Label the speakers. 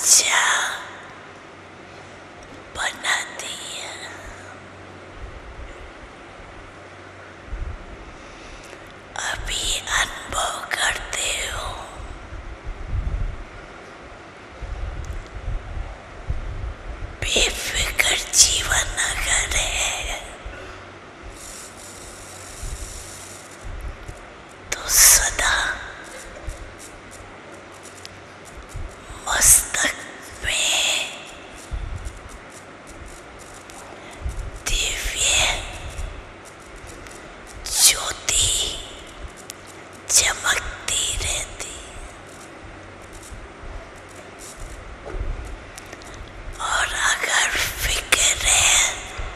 Speaker 1: अच्छा बनाती है। अभी अनुभव करते हो बेफिक्र जीवन अगर है